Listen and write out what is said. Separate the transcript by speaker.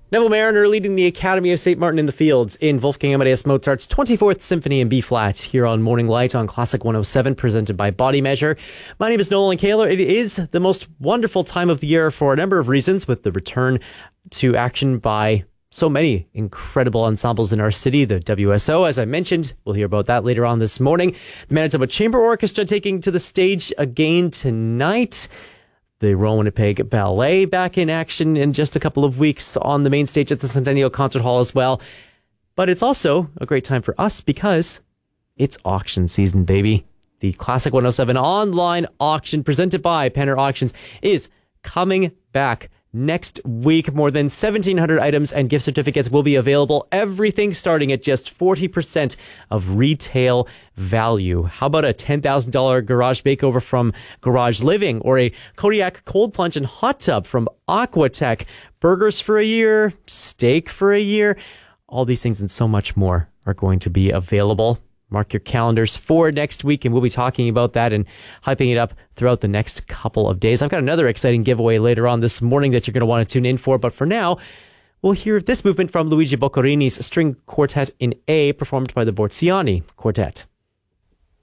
Speaker 1: Neville Mariner leading the Academy of St. Martin in the Fields in Wolfgang Amadeus Mozart's 24th Symphony in B-flat here on Morning Light on Classic 107, presented by Body Measure. My name is Nolan Kaler. It is the most wonderful time of the year for a number of reasons, with the return to action by so many incredible ensembles in our city. The WSO, as I mentioned, we'll hear about that later on this morning. The Manitoba Chamber Orchestra taking to the stage again tonight. The Royal Winnipeg Ballet back in action in just a couple of weeks on the main stage at the Centennial Concert Hall as well. But it's also a great time for us because it's auction season, baby. The Classic 107 online auction presented by Penner Auctions is coming back next week. More than 1,700 items and gift certificates will be available. Everything starting at just 40% of retail value. How about a $10,000 garage makeover from Garage Living, or a Kodiak cold plunge and hot tub from Aquatech? Burgers for a year, steak for a year. All these things and so much more are going to be available. Mark your calendars for next week, and we'll be talking about that and hyping it up throughout the next couple of days. I've got another exciting giveaway later on this morning that you're going to want to tune in for, but for now, we'll hear this movement from Luigi Boccorini's String Quartet in A, performed by the Borziani Quartet.